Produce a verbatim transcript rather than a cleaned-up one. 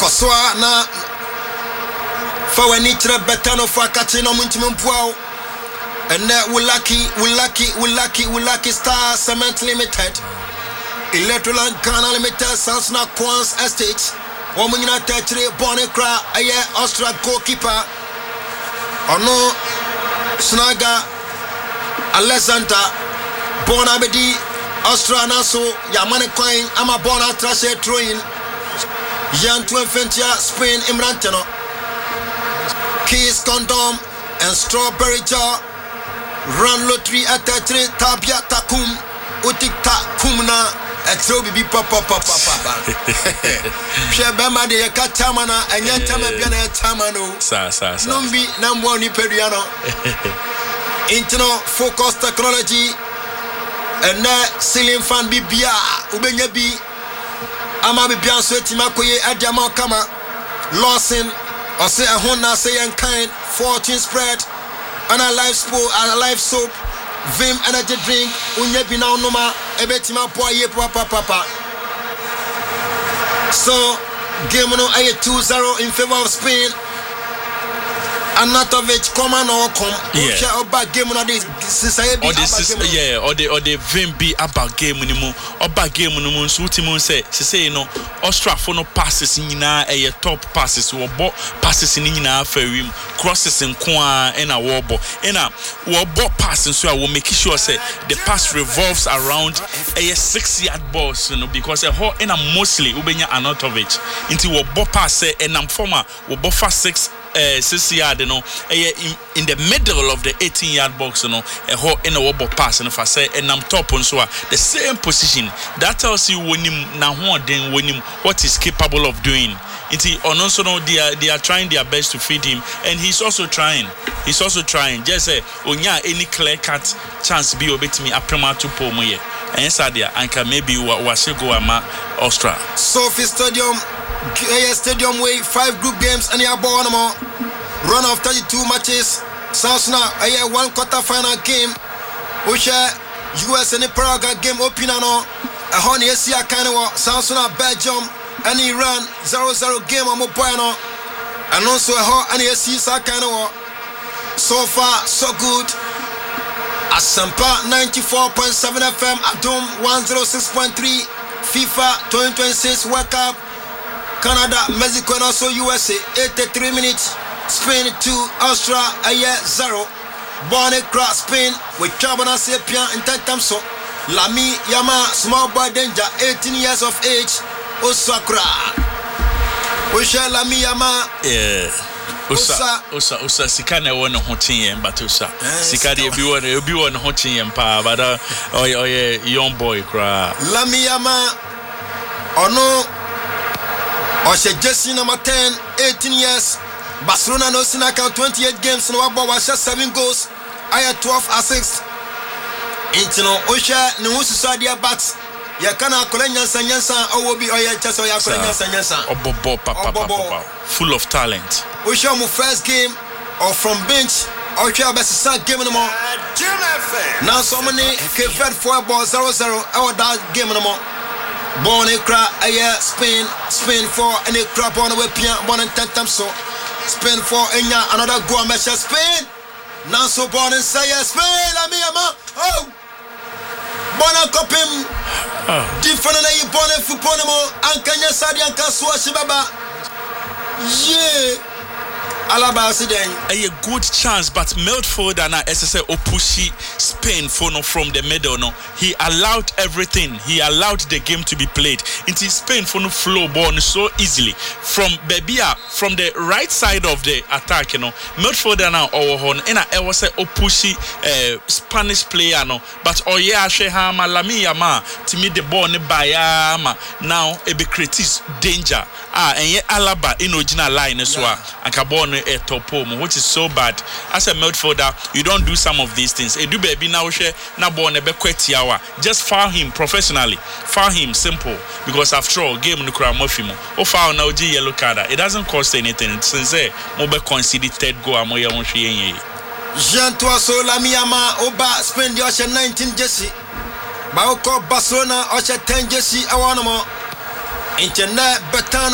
Koswa na for when it betano for catching on Muntimumpao. And that we lucky, we lucky, we lucky, we lucky Star Cement Limited. Electroland Ghana Limited, Sansona Quans Estate. Woman in a territory, Bonnicra, a year Austria goalkeeper. Or no, Snaga, Alexander, Bonabedi, Austria Naso, Yamane Coin, Ama Bona Trashe Troin, Jan Twenfentia, Spain, Imrantano, Keys Condom, and Strawberry Jar, Run Lottery at Tetri, Tabia Takum, Utik Takumna. Exobi bi papa papa papa. Shebema de katamana enya tama bia na tamano. Sa sa sa. Numbi na mbo ni peduano. Internet focus technology and na ceiling fan bi bia ubenya bi ama bi bia so etima koye adama kama Lawson or say a hona say en kind fourteen spread and a live sport and a live soap. Vim energy drink, unye bina noma, ebetima po ye papa papa. So, game no aye two zero in favor of Spain. Anatovic come and or come. Yeah. Oba game no this or this is yeah or the or the Vim be about game no oba game no so timu say say you know Austria for no passes nyina eh top passes wo bo passes nyina afawim crosses nko a na wo bo na wo bo passes so a wo make sure say the pass revolves around a six yard balls you know because a ho na mostly ubenya Anatovic into wo bo pass e nam former wo bo fa six Uh, six yard, you know, in, in the middle of the eighteen yard box, you know, a hole in a wobble pass, and if I say, and I'm top on so the same position that tells you when him now then when him what he's capable of doing. It's on also know they are they are trying their best to feed him, and he's also trying. He's also trying. Just say, onya any clear cut chance be obey me a prema to pull me. And Sadia, and can maybe was go ama Austria. Sophie Stadium. A stadium way five group games and ya born more run of thirty-two matches. Sansona a one quarter final game. Which U S and Praga game open and a honey Asia kind of Sansona Belgium and Iran zero zero game on Mopoano and also a hot and Asia kind of so far so good. Asampa ninety-four point seven F M Atom one oh six point three FIFA twenty twenty-six World Cup. Canada, Mexico, and also U S A. eighty-three minutes. Spain two, Austria, a year zero. Born across Spain with Chabana Sepia in Tatamso. Lami Yama, small boy danger, eighteen years of age. Osakra. Osha Lami Yama. Yeah. Osa, Osa, Osa, Sikane won a hotin, but Osa. Sikadi, if you want to be one hotin, pa, but oh, yeah, young boy, cry. Lami Yama. Oh no. Osha Jesse number ten, eighteen years. Barcelona no sin account twenty-eight games no abo was seven goals. I had twelve assists. Intino Osha no usu dia bats. Ya kana kolenya sanyansa owobi oya chasa ya kolenya sanyansa. Obobo papa papa. Full of talent. Osha mu first game or from bench. Osha best game no more. Now so many Cape four ball zero zero our that game no more. Born a cra a year Spain, Spain for any crap on the way pian born and ten times so Spain for Enya another go measure Spain. Now so born and say Spain, la mi ama. Oh, born a copim. Different than you born and football mo. Ankanya Sadi and Kaswa Shibaba. Yeah. Alaba Sideng. A good chance, but Milford and S S A Opushi Spain for no from the middle. No, he allowed everything. He allowed the game to be played. Into Spain for no flow ball so easily from Bebia from the right side of the attack. You know, Milford and now Owohon and I was a Opushi uh, Spanish player. No, but oh yeah, Shehama Lami Yama to me the ball ne Bayama now a be creates danger. Ah, and yet Alaba in original line as well. And Cabon a top home, which is so bad. As a midfielder, you don't do some of these things. A do baby now share na born a bequetiawa. Just foul him professionally. Foul him simple. Because after all, game no crowd mofimo. O foul now G yellow card. It doesn't cost anything. Since eh, mobe conceded third goal amoya wonshi yenye. Jean Toaso Lamiyama Oba spend your nineteen jersey. Baoko Barcelona Osha ten jersey awanamo. Internet Betano